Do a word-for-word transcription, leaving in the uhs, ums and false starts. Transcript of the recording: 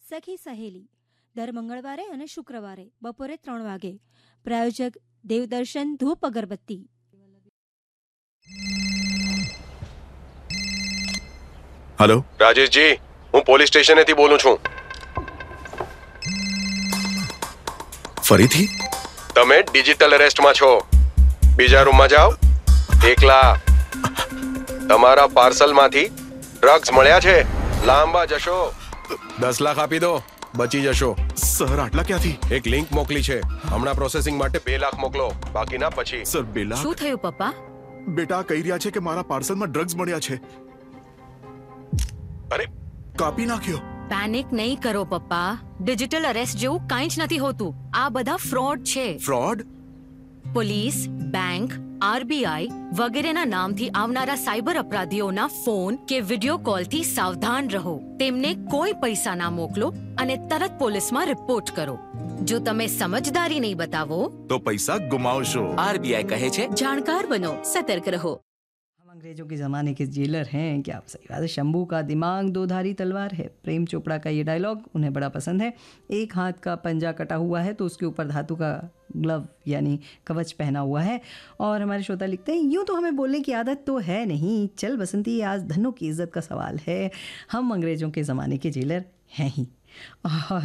સખી સહેલી દર મંગળવારે અને શુક્રવારે બપોરે ત્રણ વાગે. પ્રાયોજક દેવદર્શન ધૂપ અગરબત્તી. હેલો રાજેશજી, હું પોલીસ સ્ટેશનેથી બોલું છું. ફરીથી? તમે ડિજિટલ અરેસ્ટમાં છો. બીજા રૂમમાં જાઓ. એકલા. તમારા પાર્સલમાંથી ડ્રગ્સ મળ્યા છે. લાંબા જશો. દસ લાખ આપી દો, બચી જશો. સર, આટલા ક્યાંથી? એક લિંક મોકલી છે. હમણાં પ્રોસેસિંગ માટે બે લાખ મોકલો, બાકીના પછી. સર, બે લાખ? શું થયું પપ્પા? બેટા કહી રહ્યા છે કે મારા પાર્સલમાં ડ્રગ્સ મળ્યા છે. અરે, કાપી નાખ્યો. પેનિક નહીં કરો પપ્પા. ડિજિટલ અરેસ્ટ જેવું કંઈ જ નથી હોતું. આ બધા ફ્રોડ છે. ફ્રોડ? પોલીસ, બેંક, આરબીઆઈ વગેરેના નામથી આવનારા સાયબર અપરાધીઓના ફોન કે વિડિયો કોલથી સાવધાન રહો. તેમને કોઈ પૈસા ના મોકલો અને તરત પોલીસમાં રિપોર્ટ કરો. જો તમે સમજદારી નહીં બતાવો તો પૈસા ગુમાવશો. आरबीआई कहे छे, જાણકાર બનો, સતર્ક રહો. अंग्रेजों के ज़माने के जेलर हैं क्या? आप सही बात है. शंभू का दिमाग दो धारी तलवार है. प्रेम चोपड़ा का ये डायलॉग उन्हें बड़ा पसंद है. एक हाथ का पंजा कटा हुआ है तो उसके ऊपर धातु का ग्लव यानी कवच पहना हुआ है. और हमारे श्रोता लिखते हैं, यूँ तो हमें बोलने की आदत तो है नहीं. चल बसंती, आज धनों की इज्जत का सवाल है. हम अंग्रेज़ों के ज़माने के जेलर हैं ही. और